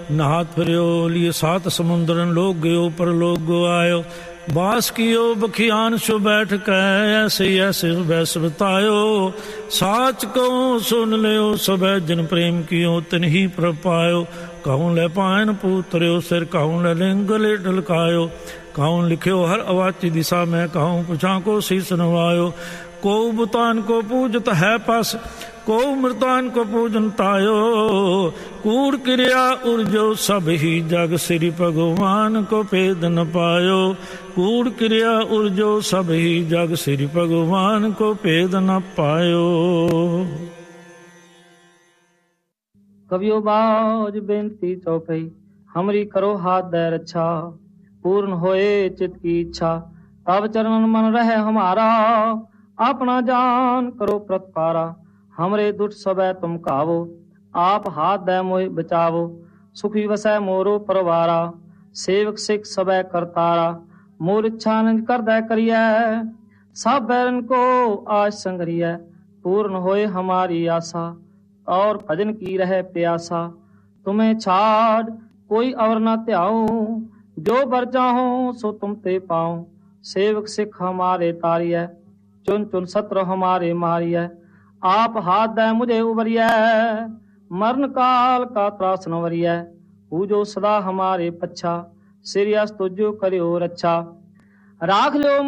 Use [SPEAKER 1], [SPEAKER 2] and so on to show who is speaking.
[SPEAKER 1] नहात फिरो लिए सात समुद्रन लोग गयो पर लोग गो आयो। बास कियो बखियान सो बैठ कै ऐसे ऐसे बैस बतायो। साच कहो सुन लियो सब जिन प्रेम कियो तिन ही प्रभ पायो। कहूँ ले पायन पूतर्यो सिर कहूँ ले लिंग ले ढलकायो। कहूँ लिखियो हर अवाची दिशा में कहूँ पुछा को शीस नवायो। को बुतान को पूजत है पास को मृतान को पूजन तायो। कूड़ क्रिया उर्जो सब ही जग श्री भगवान को भेद न पायो। कूड़ क्रिया उर्जो सब ही जग श्री भगवान को भेद न पायो।
[SPEAKER 2] कवियो बाज बेनती चौपई हमरी करो हाथ दे रक्षा। पूर्ण होए चित की इच्छा तब चरणन मन रहे हमारा। अपना जान करो प्रतिपारा हमरे दुष्ट सबे तुम कावो। आप हाथ दे मोहि बचावो सुखी वसै मोरो परवारा। सेवक सिख सबे करतारा मोर इच्छा निज कर दे करिए। सब बैरन को आज संगरिए पूर्ण होए हमारी आशा। और भजन की रहे प्यासा तुम्हें छाड़ कोई और न त्याओ। जो बर चाहो सो तुम ते पाओ। सेवक सिख हमारे तारिय चुन चुन सत्र हमारे मारिय। आप हाथ दे मुझे उबरिय मरण काल का त्रास न वरिय। पूजो सदा हमारे पच्छा सिरियस तुझो करियो रक्षा। राख लो